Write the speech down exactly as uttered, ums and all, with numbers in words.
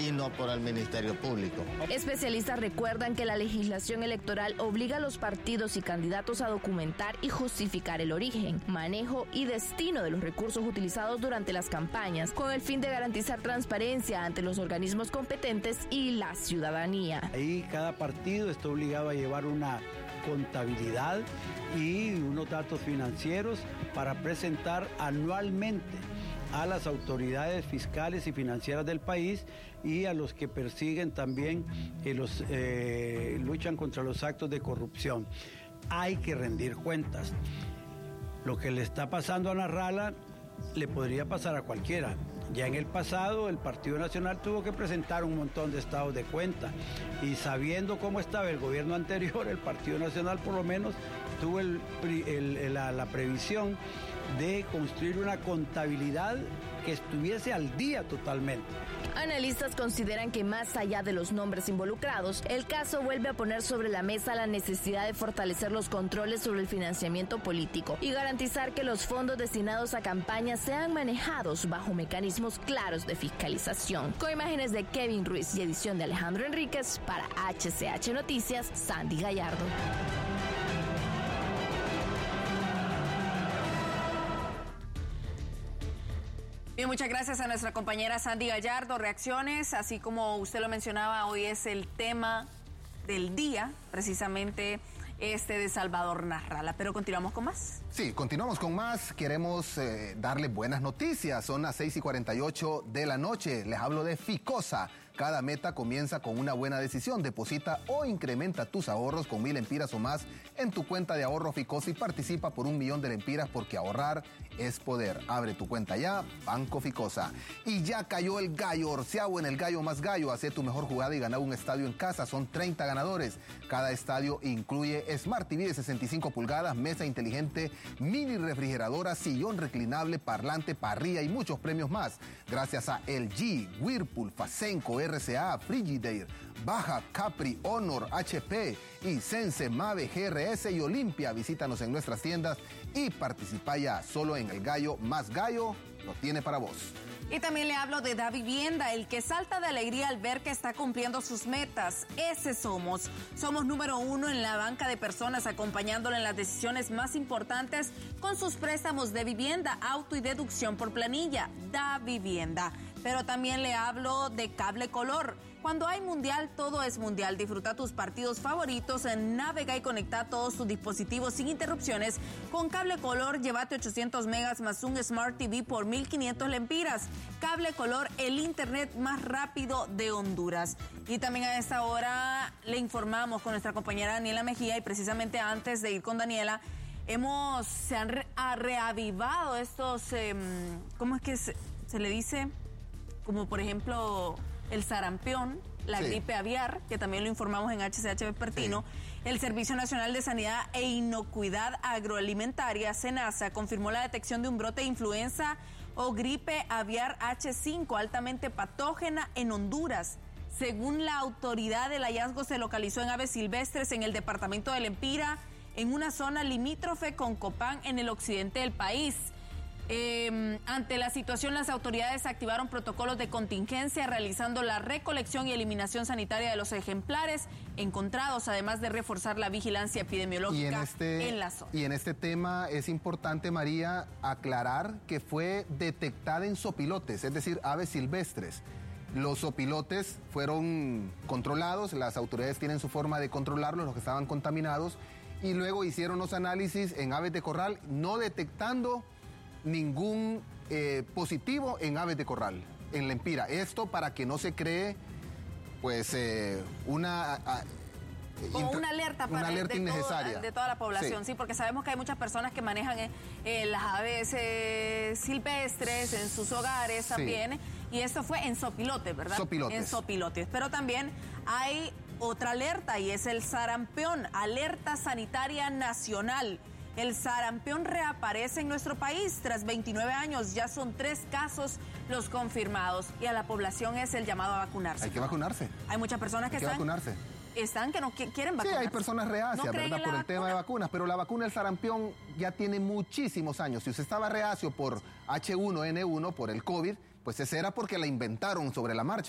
y no por el Ministerio Público. Especialistas recuerdan que la legislación electoral obliga a los partidos y candidatos a documentar y justificar el origen, manejo y destino de los recursos utilizados durante las campañas, con el fin de garantizar transparencia ante los organismos competentes y la ciudadanía. Ahí cada partido está obligado a llevar una contabilidad y unos datos financieros para presentar anualmente a las autoridades fiscales y financieras del país y a los que persiguen también y los eh, luchan contra los actos de corrupción. Hay que rendir cuentas. Lo que le está pasando a Narrala le podría pasar a cualquiera. Ya en el pasado el Partido Nacional tuvo que presentar un montón de estados de cuenta y sabiendo cómo estaba el gobierno anterior, el Partido Nacional por lo menos tuvo el, el, la, la previsión de construir una contabilidad que estuviese al día totalmente. Analistas consideran que más allá de los nombres involucrados, el caso vuelve a poner sobre la mesa la necesidad de fortalecer los controles sobre el financiamiento político y garantizar que los fondos destinados a campañas sean manejados bajo mecanismos claros de fiscalización. Con imágenes de Kevin Ruiz y edición de Alejandro Enríquez, para H C H Noticias, Sandy Gallardo. Bien, muchas gracias a nuestra compañera Sandy Gallardo. Reacciones, así como usted lo mencionaba, hoy es el tema del día, precisamente este de Salvador Narrala. Pero continuamos con más. Sí, continuamos con más. Queremos eh, darle buenas noticias. Son las seis y cuarenta y ocho de la noche. Les hablo de Ficosa. Cada meta comienza con una buena decisión. Deposita o incrementa tus ahorros con mil lempiras o más en tu cuenta de ahorro Ficosa y participa por un millón de lempiras porque ahorrar es poder. Abre tu cuenta ya, Banco Ficosa. Y ya cayó el gallo orceavo en el gallo más gallo. Hacé tu mejor jugada y gana un estadio en casa. Son treinta ganadores. Cada estadio incluye Smart T V de sesenta y cinco pulgadas, mesa inteligente, mini refrigeradora, sillón reclinable, parlante, parrilla y muchos premios más. Gracias a L G, Whirlpool, Fasenco, R C A, Frigidaire, Baja, Capri, Honor, H P y Sense, Mave, G R S y Olimpia. Visítanos en nuestras tiendas y participa ya. Solo en el gallo más gallo lo tiene para vos. Y también le hablo de Da Vivienda, el que salta de alegría al ver que está cumpliendo sus metas. Ese somos. Somos número uno en la banca de personas, acompañándole en las decisiones más importantes con sus préstamos de vivienda, auto y deducción por planilla. Da Vivienda. Pero también le hablo de Cable Color. Cuando hay mundial, todo es mundial. Disfruta tus partidos favoritos, navega y conecta todos tus dispositivos sin interrupciones. Con Cable Color, llévate ochocientos megas más un Smart T V por mil quinientos lempiras. Cable Color, el internet más rápido de Honduras. Y también a esta hora le informamos con nuestra compañera Daniela Mejía, y precisamente antes de ir con Daniela, hemos, se han re, ha reavivado estos, eh, ¿cómo es que se, se le dice? Como por ejemplo el sarampión, la sí. gripe aviar, que también lo informamos en H C H Vespertino. Sí. El Servicio Nacional de Sanidad e Inocuidad Agroalimentaria, SENASA, confirmó la detección de un brote de influenza o gripe aviar H cinco altamente patógena en Honduras. Según la autoridad, el hallazgo se localizó en aves silvestres en el departamento de Lempira, en una zona limítrofe con Copán, en el occidente del país. Eh, ante la situación, las autoridades activaron protocolos de contingencia, realizando la recolección y eliminación sanitaria de los ejemplares encontrados, además de reforzar la vigilancia epidemiológica en, este, en la zona. Y en este tema es importante, María, aclarar que fue detectada en zopilotes, es decir, aves silvestres. Los zopilotes fueron controlados, las autoridades tienen su forma de controlarlos, los que estaban contaminados, y luego hicieron los análisis en aves de corral, no detectando ningún eh, positivo en aves de corral, en Lempira. Esto para que no se cree, pues, eh, una... A, Como una alerta, para una alerta de innecesaria. Todo, de toda la población, sí. sí, porque sabemos que hay muchas personas que manejan eh, eh, las aves eh, silvestres en sus hogares también, sí. Y esto fue en zopilotes, ¿verdad? Zopilotes. En zopilotes. Pero también hay otra alerta y es el sarampión, alerta sanitaria nacional. El sarampión reaparece en nuestro país tras veintinueve años, ya son tres casos los confirmados y a la población es el llamado a vacunarse. Hay que vacunarse. Hay muchas personas que Hay que están... vacunarse. Están que no quieren vacunarse. Sí, hay personas reacias, no ¿verdad? Por el vacuna. tema de vacunas, pero la vacuna del sarampión ya tiene muchísimos años. Si usted estaba reacio por H uno N uno, por el COVID, pues ese era porque la inventaron sobre la marcha.